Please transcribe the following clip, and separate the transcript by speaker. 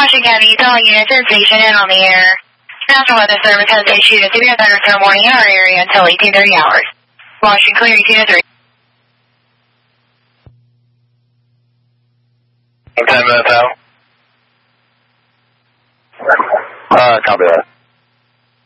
Speaker 1: Washington County, all units in station and on the air. National Weather Service has issued a severe thunderstorm warning in our area until 1830 hours. Washington clear, 1803.
Speaker 2: What time is that, Copy that.